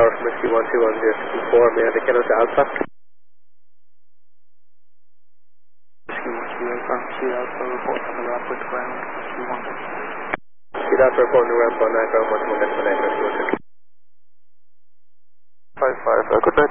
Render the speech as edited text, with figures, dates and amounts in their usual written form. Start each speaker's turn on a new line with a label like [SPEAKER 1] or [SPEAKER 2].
[SPEAKER 1] tower from Whiskey 121, may I take Kilo to Alpha?
[SPEAKER 2] Whiskey 121, Sierra Alpha, report on the ramp with ground, Whiskey 1.
[SPEAKER 1] Sierra Alpha, report on the ramp on ground 121, destination, Whiskey 1.
[SPEAKER 2] 55, good day.